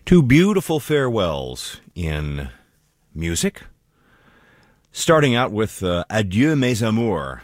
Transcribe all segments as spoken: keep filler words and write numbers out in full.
Two beautiful farewells in music. Starting out with uh, Adieu mes amours.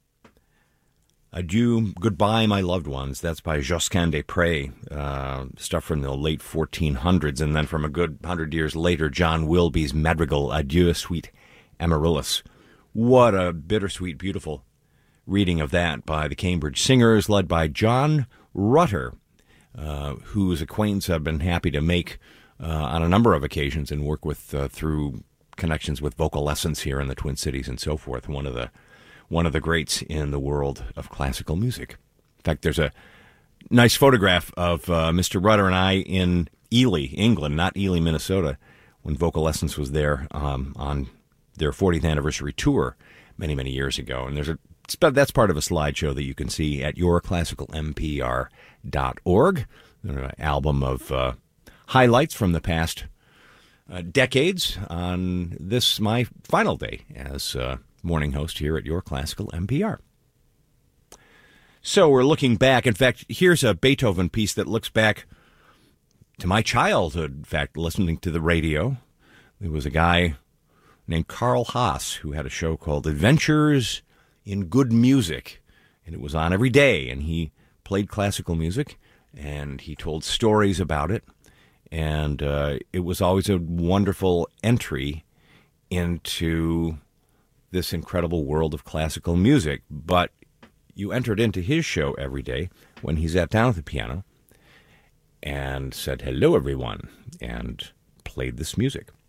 Adieu, goodbye my loved ones. That's by Josquin des Prez. Uh, stuff from the late fourteen hundreds. And then from a good hundred years later, John Wilby's madrigal, Adieu sweet Amaryllis. What a bittersweet, beautiful reading of that by the Cambridge Singers, led by John Rutter, uh, whose acquaintance I've been happy to make uh, on a number of occasions and work with uh, through connections with vocal lessons here in the Twin Cities and so forth. One of the one of the greats in the world of classical music. In fact, there's a nice photograph of uh, Mister Rutter and I in Ely, England, not Ely, Minnesota, when Vocal Lessons was there um, on their fortieth anniversary tour many, many years ago. And there's a that's part of a slideshow that you can see at your classical m p r dot org, an album of uh, highlights from the past uh, decades on this, my final day as uh, morning host here at Your Classical M P R. So we're looking back. In fact, here's a Beethoven piece that looks back to my childhood. In fact, listening to the radio, there was a guy named Carl Haas who had a show called Adventures in Good Music, and it was on every day, and he played classical music, and he told stories about it, and uh, it was always a wonderful entry into this incredible world of classical music. But you entered into his show every day when he sat down at the piano and said, "Hello, everyone," and played this music.